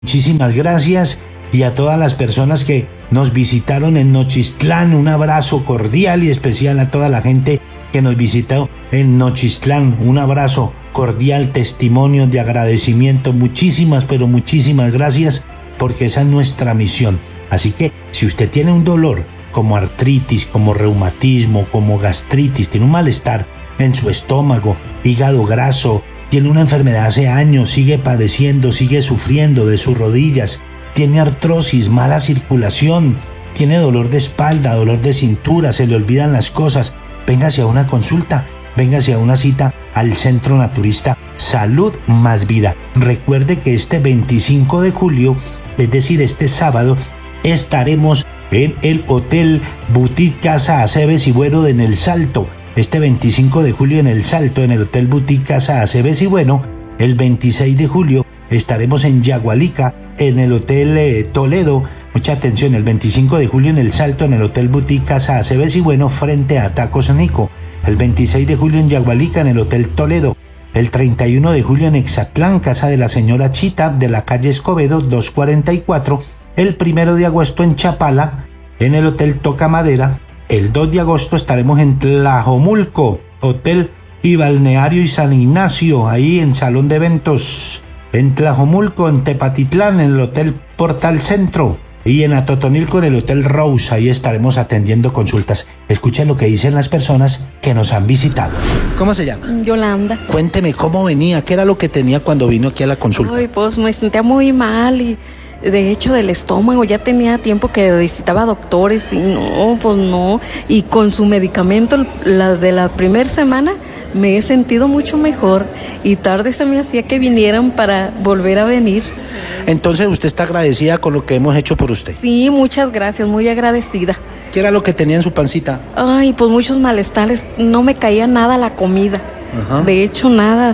Muchísimas gracias. Y a todas las personas que nos visitaron en Nochistlán, un abrazo cordial y especial a toda la gente que nos visitó en Nochistlán. Un abrazo cordial, testimonio de agradecimiento. Muchísimas, pero muchísimas gracias, porque esa es nuestra misión. Así que si usted tiene un dolor como artritis, como reumatismo, como gastritis, tiene un malestar en su estómago, hígado graso, tiene una enfermedad hace años, sigue padeciendo, sigue sufriendo de sus rodillas, tiene artrosis, mala circulación, tiene dolor de espalda, dolor de cintura, se le olvidan las cosas, véngase a una consulta, véngase a una cita al Centro Naturista Salud Más Vida. Recuerde que este 25 de julio, es decir, este sábado, estaremos en el Hotel Boutique Casa Aceves y Bueno en El Salto. Este 25 de julio en El Salto, en el Hotel Boutique Casa Aceves y Bueno. El 26 de julio estaremos en Yagualica, en el Hotel Toledo. Mucha atención, el 25 de julio en El Salto, en el Hotel Boutique Casa Aceves y Bueno, frente a Tacos Nico. El 26 de julio en Yagualica, en el Hotel Toledo. El 31 de julio en Exatlán, casa de la señora Chita, de la calle Escobedo, 244. El 1 de agosto en Chapala, en el Hotel Toca Madera. El 2 de agosto estaremos en Tlajomulco, Hotel y Balneario y San Ignacio, ahí en Salón de Eventos. En Tlajomulco, en Tepatitlán, en el Hotel Portal Centro. Y en Atotonilco, en el Hotel Rose, ahí estaremos atendiendo consultas. Escuchen lo que dicen las personas que nos han visitado. ¿Cómo se llama? Yolanda. Cuénteme cómo venía, qué era lo que tenía cuando vino aquí a la consulta. Ay, pues me sentía muy mal y de hecho del estómago, ya tenía tiempo que visitaba doctores y no, pues no. Y con su medicamento, las de la primera semana, me he sentido mucho mejor y tarde se me hacía que vinieran para volver a venir. Entonces, ¿usted está agradecida con lo que hemos hecho por usted? Sí, muchas gracias, muy agradecida. ¿Qué era lo que tenía en su pancita? Ay, pues muchos malestares, no me caía nada la comida. Ajá. De hecho, nada,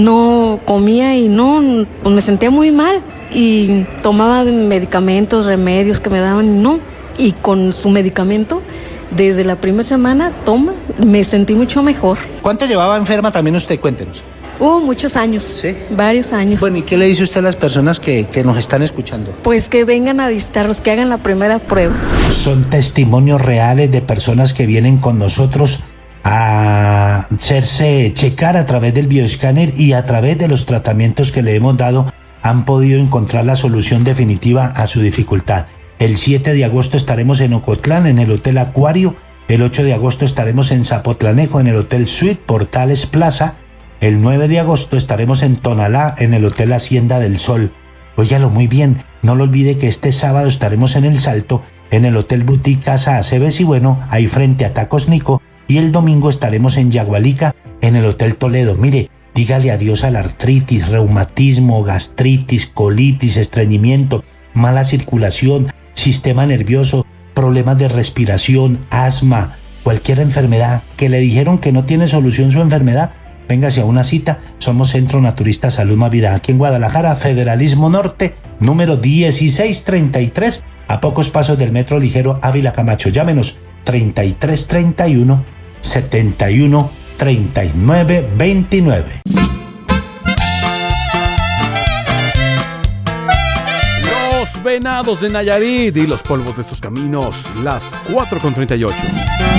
no comía y no, pues me sentía muy mal. Y tomaba medicamentos, remedios que me daban y no. Y con su medicamento, desde la primera semana, me sentí mucho mejor. ¿Cuánto llevaba enferma también usted? Cuéntenos. Muchos años. ¿Sí? Varios años. Bueno, ¿y qué le dice usted a las personas que nos están escuchando? Pues que vengan a visitarlos, que hagan la primera prueba. Son testimonios reales de personas que vienen con nosotros a hacerse checar a través del bioescáner y a través de los tratamientos que le hemos dado han podido encontrar la solución definitiva a su dificultad. El 7 de agosto estaremos en Ocotlán, en el Hotel Acuario. El 8 de agosto estaremos en Zapotlanejo, en el Hotel Suite Portales Plaza. El 9 de agosto estaremos en Tonalá, en el Hotel Hacienda del Sol. Óigalo muy bien, no lo olvide que este sábado estaremos en El Salto, en el Hotel Boutique Casa Aceves y Bueno, ahí frente a Tacos Nico. Y el domingo estaremos en Yagualica, en el Hotel Toledo. Mire, dígale adiós a la artritis, reumatismo, gastritis, colitis, estreñimiento, mala circulación, sistema nervioso, problemas de respiración, asma, cualquier enfermedad que le dijeron que no tiene solución su enfermedad. Véngase a una cita. Somos Centro Naturista Salud Más Vida, aquí en Guadalajara, Federalismo Norte, número 1633, a pocos pasos del Metro Ligero Ávila Camacho. Llámenos 3331 71 39 29. Los venados de Nayarit y los polvos de estos caminos, las 4:38.